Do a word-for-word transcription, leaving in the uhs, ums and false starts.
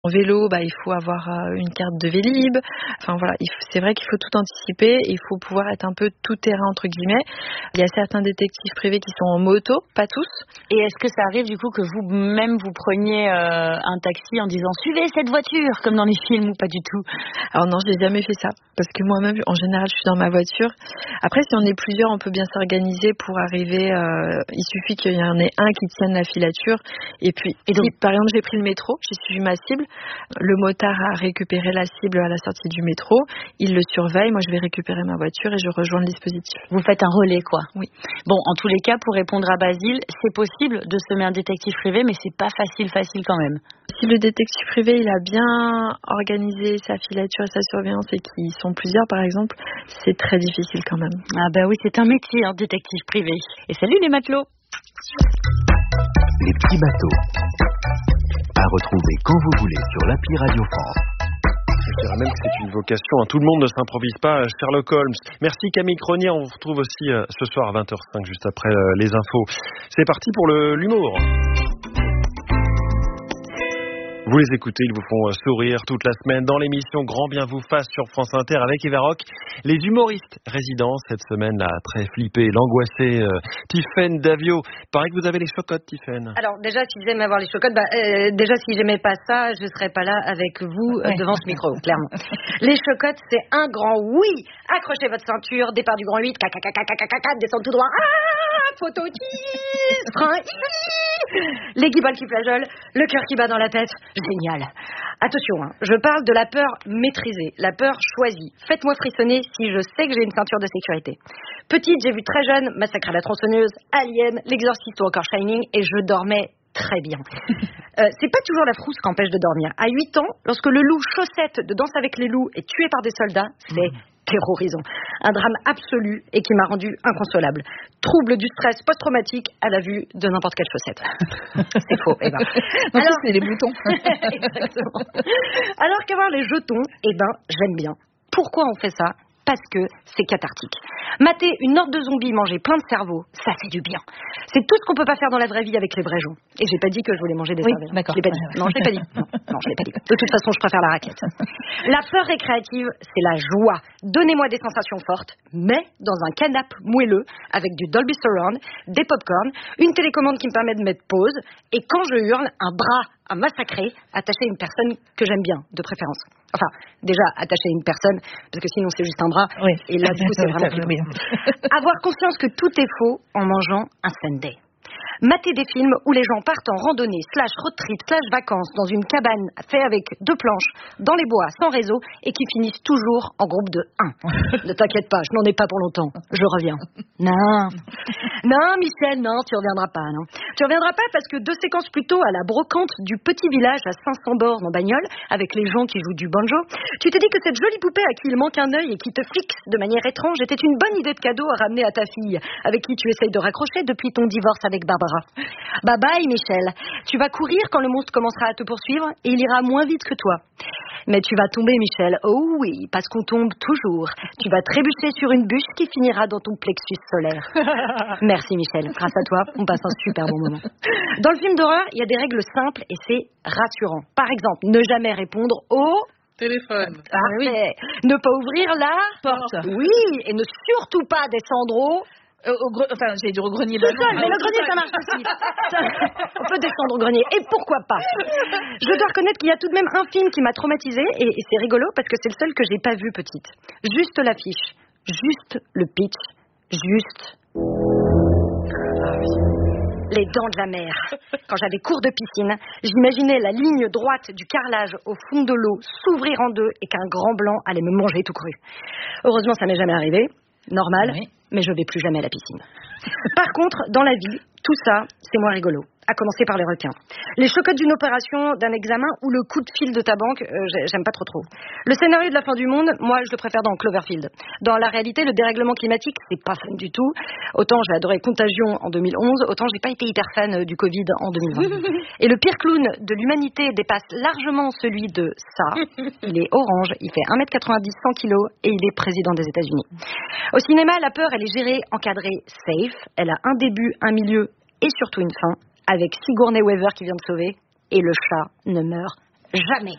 En vélo, bah, il faut avoir euh, une carte de Vélib. Enfin voilà, il faut, c'est vrai qu'il faut tout anticiper. Il faut pouvoir être un peu tout terrain entre guillemets. Il y a certains détectives privés qui sont en moto, pas tous. Et est-ce que ça arrive du coup que vous-même vous preniez euh, un taxi en disant suivez cette voiture comme dans les films ou pas du tout? Alors non, j'ai jamais fait ça parce que moi-même, en général, je suis dans ma voiture. Après, si on est plusieurs, on peut bien s'organiser pour arriver. Euh, il suffit qu'il y en ait un qui tienne la filature. Et puis, et donc, si, par exemple, j'ai pris le métro, j'ai suivi ma cible. Le motard a récupéré la cible à la sortie du métro. Il le surveille. Moi, je vais récupérer ma voiture et je rejoins le dispositif. Vous faites un relais, quoi. Oui. Bon, en tous les cas, pour répondre à Basile, c'est possible de semer un détective privé, mais c'est pas facile, facile quand même. Si le détective privé, il a bien organisé sa filature et sa surveillance et qu'ils sont plusieurs, par exemple, c'est très difficile quand même. Ah bah oui, c'est un métier, hein, détective privé. Et salut les matelots. Les petits bateaux. À retrouver quand vous voulez sur l'appli Radio France. Je dirais même que c'est une vocation. Tout le monde ne s'improvise pas Sherlock Holmes. Merci Camille Cronier. On vous retrouve aussi ce soir à vingt heures cinq, juste après les infos. C'est parti pour le, l'humour. Vous les écoutez, ils vous font sourire toute la semaine dans l'émission Grand Bien vous fasse sur France Inter avec Eva Rock. Les humoristes résidents cette semaine, là, très flippée, l'angoissée euh, Tiffaine Davio. Paraît que vous avez les chocottes, Tiffaine. Alors déjà, si j'aimais avoir les chocottes, bah, euh, déjà si j'aimais pas ça, je serais pas là avec vous euh, ouais. devant ce micro, clairement. Les chocottes, c'est un grand oui. Accrochez votre ceinture, départ du grand huit, caca, caca, caca, caca, descendre tout droit. Ah, photo qui, frein, les guibolles qui flageolent, le cœur qui bat dans la tête. Génial. Attention, hein, je parle de la peur maîtrisée, la peur choisie. Faites-moi frissonner si je sais que j'ai une ceinture de sécurité. Petite, j'ai vu très jeune Massacre à la tronçonneuse, Alien, L'Exorciste ou encore Shining et je dormais très bien. Euh, c'est pas toujours la frousse qui empêche de dormir. À huit ans, lorsque le loup Chaussette de Danse avec les loups est tué par des soldats, c'est terrorisant. Un drame absolu et qui m'a rendu inconsolable. Trouble du stress post-traumatique à la vue de n'importe quelle chaussette. C'est faux, eh ben. Non, alors, c'est les boutons. Exactement. Alors qu'avoir les jetons, eh ben, j'aime bien. Pourquoi on fait ça ? Parce que c'est cathartique. Mater une horde de zombies manger plein de cerveaux, ça fait du bien. C'est tout ce qu'on peut pas faire dans la vraie vie avec les vrais gens. Et j'ai pas dit que je voulais manger des oui, cerveaux. D'accord. Je l'ai pas dit. Non, je l'ai pas dit. Non, non, je l'ai pas dit. De toute façon, je préfère la raquette. La peur récréative, c'est la joie. Donnez-moi des sensations fortes, mais dans un canapé moelleux avec du Dolby Surround, des pop-corn, une télécommande qui me permet de mettre pause, et quand je hurle, un bras à massacrer, attaché à une personne que j'aime bien, de préférence. Enfin, déjà, attaché à une personne, parce que sinon c'est juste un bras, oui. Et là, du coup, c'est vraiment plus bien. Avoir conscience que tout est faux en mangeant un sundae. Mater des films où les gens partent en randonnée, slash road trip, slash vacances, dans une cabane faite avec deux planches, dans les bois, sans réseau, et qui finissent toujours en groupe de un. Ne t'inquiète pas, je n'en ai pas pour longtemps. Je reviens. Non. Non, Michel, non, tu reviendras pas, non. Tu reviendras pas parce que deux séquences plus tôt à la brocante du petit village à cinq cents bornes en bagnole, avec les gens qui jouent du banjo, tu t'es dit que cette jolie poupée à qui il manque un œil et qui te fixe de manière étrange était une bonne idée de cadeau à ramener à ta fille, avec qui tu essayes de raccrocher depuis ton divorce avec Barbara. Bye bye Michel, tu vas courir quand le monstre commencera à te poursuivre et il ira moins vite que toi. Mais tu vas tomber Michel, oh oui, parce qu'on tombe toujours. Tu vas trébucher sur une bûche qui finira dans ton plexus solaire. Merci Michel, grâce à toi, on passe un super bon moment. Dans le film d'horreur, il y a des règles simples et c'est rassurant. Par exemple, ne jamais répondre au... téléphone. Ah, oui. Ne pas ouvrir la porte. Oui, et ne surtout pas descendre au... Euh, au gre... Enfin, j'ai dû au grenier. Tout seul, mais le grenier, ça marche aussi. On peut descendre au grenier. Et pourquoi pas ? Je dois reconnaître qu'il y a tout de même un film qui m'a traumatisée, et, et c'est rigolo parce que c'est le seul que j'ai pas vu petite. Juste l'affiche, juste le pitch, juste... Les dents de la mer. Quand j'avais cours de piscine, j'imaginais la ligne droite du carrelage au fond de l'eau s'ouvrir en deux et qu'un grand blanc allait me manger tout cru. Heureusement, ça m'est jamais arrivé. Normal, oui. Mais je vais plus jamais à la piscine. Par contre, dans la vie, tout ça, c'est moins rigolo. À commencer par les requins. Les chocottes d'une opération, d'un examen ou le coup de fil de ta banque, euh, j'aime pas trop trop. Le scénario de la fin du monde, moi je le préfère dans Cloverfield. Dans la réalité, le dérèglement climatique, c'est pas fun du tout. Autant j'ai adoré Contagion en deux mille onze, autant j'ai pas été hyper fan du Covid en deux mille vingt. Et le pire clown de l'humanité dépasse largement celui de ça. Il est orange, il fait un mètre quatre-vingt-dix, cent kilos et il est président des États-Unis. Au cinéma, la peur, elle est gérée, encadrée, safe. Elle a un début, un milieu et surtout une fin. Avec Sigourney Weaver qui vient de sauver, et le chat ne meurt jamais.